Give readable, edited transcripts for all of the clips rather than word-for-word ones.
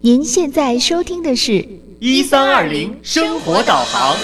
您现在收听的是 1320生活导航。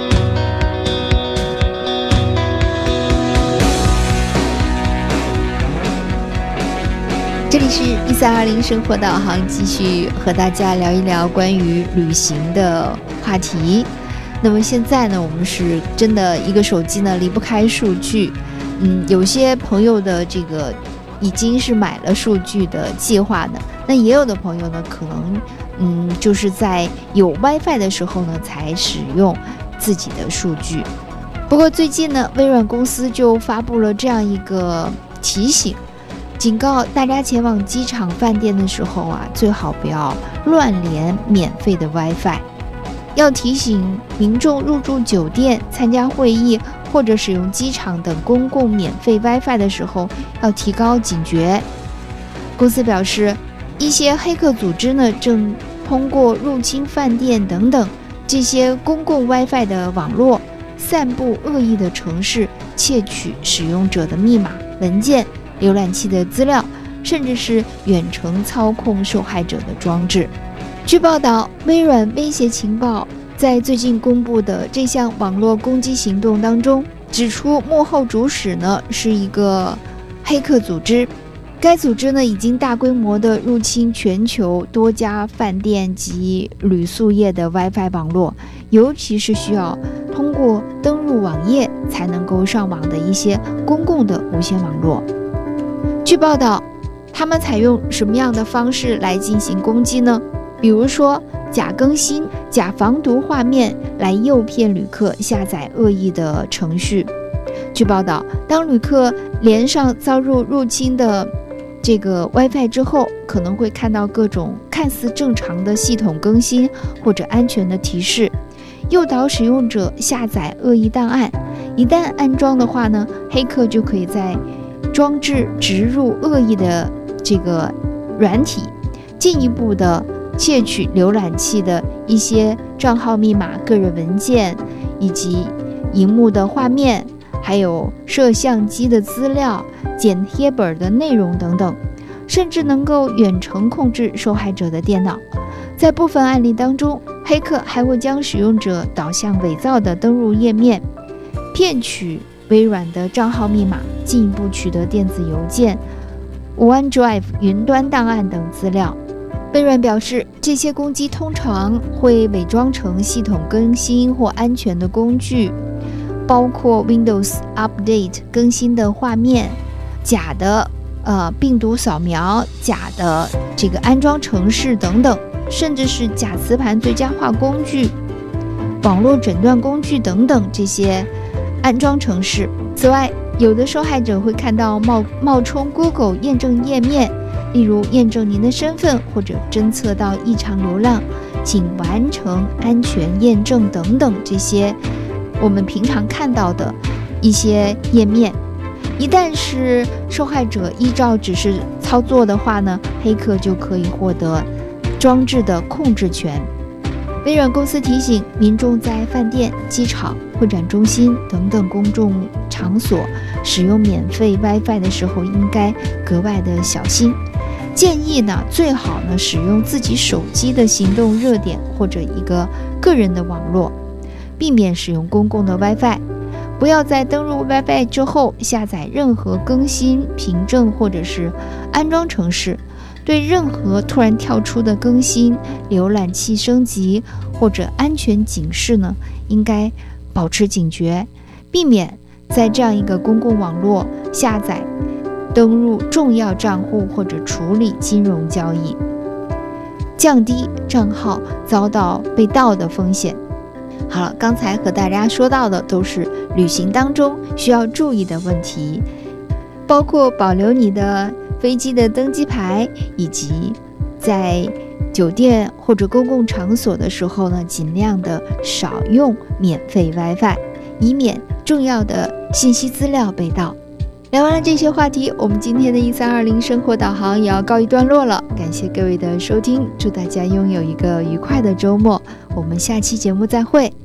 这里是1320生活导航，继续和大家聊一聊关于旅行的话题。那么现在呢，我们是真的一个手机呢离不开数据。有些朋友的这个已经是买了数据的计划呢，那也有的朋友呢可能就是在有 WiFi 的时候呢才使用自己的数据。不过最近呢，微软公司就发布了这样一个提醒，警告大家前往机场饭店的时候最好不要乱连免费的 WiFi。 要提醒民众入住酒店、参加会议或者使用机场等公共免费 WiFi 的时候要提高警觉。公司表示，一些黑客组织呢正通过入侵饭店等等这些公共 WiFi 的网络，散布恶意的程式，窃取使用者的密码、文件、浏览器的资料，甚至是远程操控受害者的装置。据报道，微软威胁情报在最近公布的这项网络攻击行动当中，指出幕后主使呢是一个黑客组织。该组织呢已经大规模的入侵全球多家饭店及旅宿业的 WiFi 网络，尤其是需要通过登入网页才能够上网的一些公共的无线网络。据报道，他们采用什么样的方式来进行攻击呢？比如说假更新、假防毒画面来诱骗旅客下载恶意的程序。据报道，当旅客连上遭入侵的这个 WiFi 之后，可能会看到各种看似正常的系统更新或者安全的提示，诱导使用者下载恶意档案。一旦安装的话呢，黑客就可以在装置植入恶意的这个软体，进一步的窃取浏览器的一些账号密码、个人文件，以及荧幕的画面，还有摄像机的资料、剪贴本的内容等等，甚至能够远程控制受害者的电脑。在部分案例当中，黑客还会将使用者导向伪造的登入页面，骗取微软的账号密码，进一步取得电子邮件、OneDrive 云端档案等资料。微软表示，这些攻击通常会伪装成系统更新或安全的工具，包括 Windows Update 更新的画面、假的病毒扫描、假的这个安装程式等等，甚至是假磁盘最佳化工具、网络诊断工具等等这些安装程式。此外，有的受害者会看到冒充 Google 验证页面，例如验证您的身份或者侦测到异常流量，请完成安全验证等等这些我们平常看到的一些页面。一旦是受害者依照指示操作的话呢，黑客就可以获得装置的控制权。微软公司提醒民众在饭店、机场、会展中心等等公众场所使用免费 WiFi 的时候应该格外的小心。建议呢，最好呢使用自己手机的行动热点或者一个个人的网络，避免使用公共的 WiFi。不要在登入 WiFi 之后下载任何更新、凭证或者是安装程式。对任何突然跳出的更新、浏览器升级或者安全警示呢，应该保持警觉，避免在这样一个公共网络下载、登入重要账户或者处理金融交易，降低账号遭到被盗的风险。好了，刚才和大家说到的都是旅行当中需要注意的问题，包括保留你的飞机的登机牌，以及在酒店或者公共场所的时候呢，尽量的少用免费 WiFi， 以免重要的信息资料被盗。聊完了这些话题，我们今天的1320生活导航也要告一段落了。感谢各位的收听，祝大家拥有一个愉快的周末，我们下期节目再会。